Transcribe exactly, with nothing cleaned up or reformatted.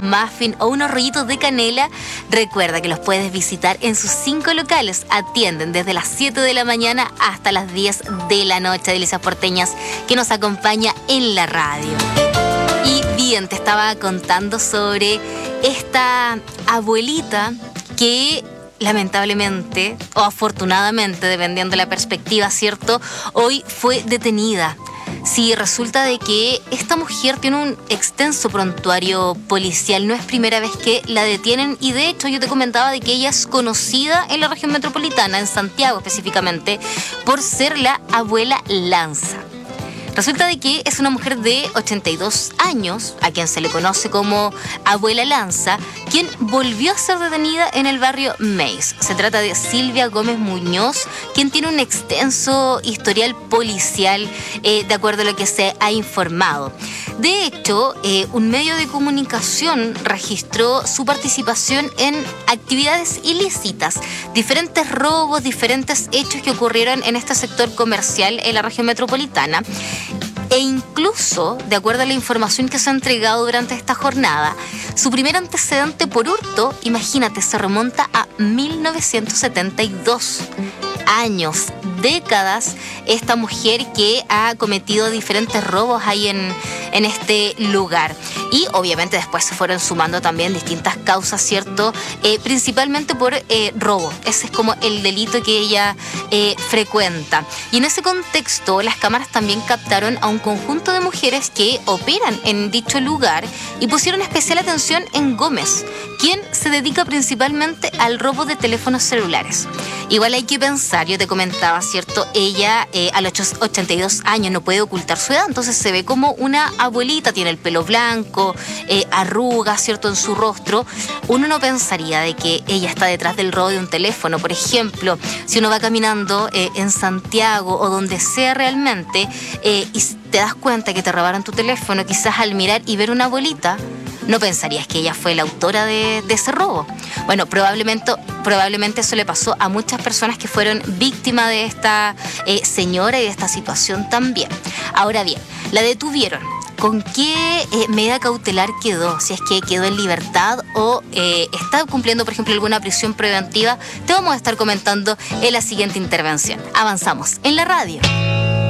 muffins o unos rollitos de canela, recuerda que los puedes visitar en sus cinco locales. Atienden desde las siete de la mañana hasta las diez de la noche. Delicias Porteñas, que nos acompaña en la radio. Y bien, te estaba contando sobre esta abuelita que lamentablemente o afortunadamente, dependiendo de la perspectiva, ¿cierto?, hoy fue detenida. Sí, resulta de que esta mujer tiene un extenso prontuario policial. No es primera vez que la detienen y de hecho yo te comentaba de que ella es conocida en la región metropolitana, en Santiago específicamente, por ser la abuela Lanza. Resulta de que es una mujer de ochenta y dos años, a quien se le conoce como Abuela Lanza, quien volvió a ser detenida en el barrio Meis. Se trata de Silvia Gómez Muñoz, quien tiene un extenso historial policial, eh, de acuerdo a lo que se ha informado. De hecho, eh, un medio de comunicación registró su participación en actividades ilícitas, diferentes robos, diferentes hechos que ocurrieron en este sector comercial en la región metropolitana. E incluso, de acuerdo a la información que se ha entregado durante esta jornada, su primer antecedente por hurto, imagínate, se remonta a mil novecientos setenta y dos. Años, décadas, esta mujer que ha cometido diferentes robos ahí en, en este lugar. Y obviamente después se fueron sumando también distintas causas, ¿cierto? Eh, principalmente por eh, robo. Ese es como el delito que ella eh, frecuenta. Y en ese contexto, las cámaras también captaron a un conjunto de mujeres que operan en dicho lugar y pusieron especial atención en Gómez, quien se dedica principalmente al robo de teléfonos celulares. Igual hay que pensar, yo te comentaba, ¿cierto? Ella eh, a los ochenta y dos años no puede ocultar su edad, entonces se ve como una abuelita, tiene el pelo blanco, eh, arrugas, ¿cierto?, en su rostro. Uno no pensaría de que ella está detrás del robo de un teléfono. Por ejemplo, si uno va caminando eh, en Santiago o donde sea realmente eh, y te das cuenta que te robaron tu teléfono, quizás al mirar y ver una abuelita, no pensarías que ella fue la autora de, de ese robo. Bueno, probablemente, probablemente eso le pasó a muchas personas que fueron víctimas de esta eh, señora y de esta situación también. Ahora bien, la detuvieron. ¿Con qué eh, medida cautelar quedó? Si es que quedó en libertad o eh, está cumpliendo, por ejemplo, alguna prisión preventiva, te vamos a estar comentando en la siguiente intervención. Avanzamos en la radio.